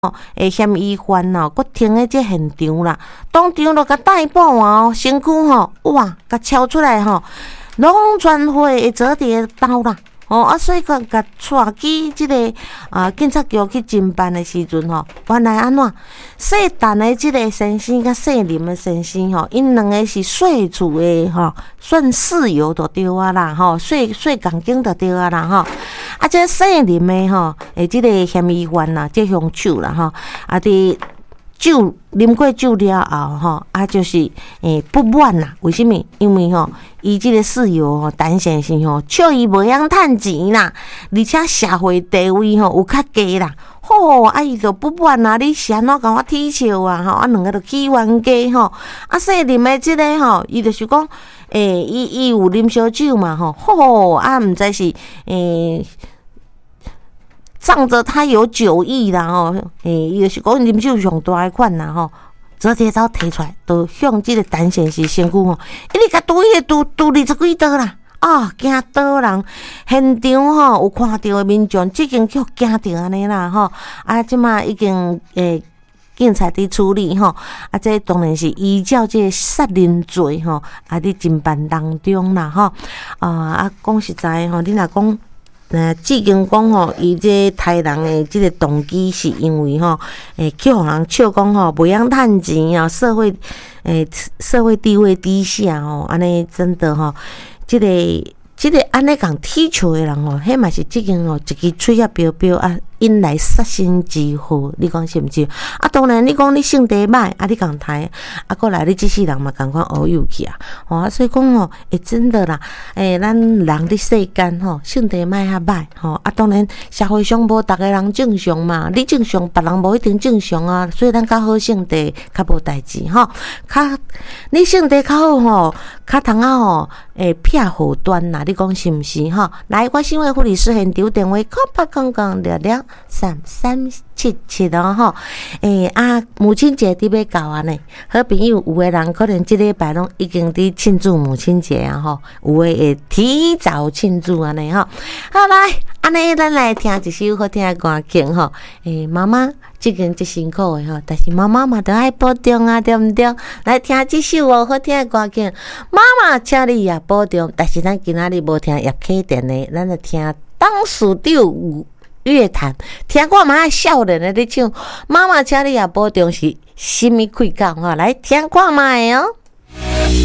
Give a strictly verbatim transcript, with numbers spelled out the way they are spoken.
诶，嫌疑犯哦，佮停喺这现场啦，当场就甲逮捕哦，身躯吼，哇，甲抄出来吼，拢全会会折叠刀啦。哦，啊，所以讲甲带去即、这个啊警察局去侦办的时阵吼，原来安怎？姓陈的即个先生甲姓林的先生吼，因两个是税厝的吼，算室友就对啊啦吼，税税港警就对啊啦吼。啊，这姓林的吼，诶，即个嫌疑犯啦，这凶手啦吼，啊伫。酒啉过酒了后吼，啊就是诶不满啦。为什么？因为吼，伊即个室友吼，陈先生吼，笑伊无晓趁钱啦，而且社会地位吼有较低啦。吼，啊伊就不满啦，你是安怎甲我踢笑啊？吼，啊两个就起冤家吼。啊，说啉的即个吼，伊就是讲，诶，伊伊有啉烧酒嘛吼，吼啊，毋知是诶。仗着他有酒意啦吼，诶，伊就是讲啉酒上大诶款啦吼，折叠刀摕出来，就向即个陈先生身躯吼，一直甲拄伊个拄拄二十几刀啦，啊，惊倒人，现场吼有看到诶民众，即经叫惊着安尼啦吼，啊，即马已经诶。警察伫处理吼，啊，这当然是依照这杀人罪吼，啊，伫侦办当中啦吼，啊啊，讲实在吼，你若讲。那至今讲吼，伊这杀人的这个动机是因为吼，诶，去互人笑讲吼，袂晓趁钱啊，社会诶社会地位低下吼，安尼真的吼，这个这个安尼讲踢球的人吼，迄嘛是即间吼一支嘴啊标标啊，引来杀身之祸，你讲是毋是？啊，当然你讲你性地歹，啊，你共刣，啊，过来你即世人嘛共款乌有去啊，吼、啊，所以讲吼，诶，真的啦，诶，咱人伫世间吼，性地歹较歹，吼，啊，当然社会上无逐个人正常嘛，你正常，别人无一定正常啊，所以咱较好性地较无代志吼，较你性地较好吼，较通啊吼，诶，撇好端啦，你讲是毋是吼？来，我新闻护理师现场电话，空八空空聊聊。三三七七哦吼，诶、欸、啊，母亲节伫要到啊呢，好朋友有诶人可能即礼拜拢已经伫庆祝母亲节啊吼，有诶会提早庆祝安尼吼。好来，安尼咱来听一首好听诶歌曲吼，诶、欸、妈妈即间真辛苦诶吼，但是妈妈嘛都爱保重啊，对毋对？来听即首哦好听诶歌曲，妈妈请你也保重，但是咱今仔日无听叶启田诶，咱来听董事长。乐坛听看嘛，少年的咧唱，妈妈请你也保重是甚物开讲吼，来听看卖哦。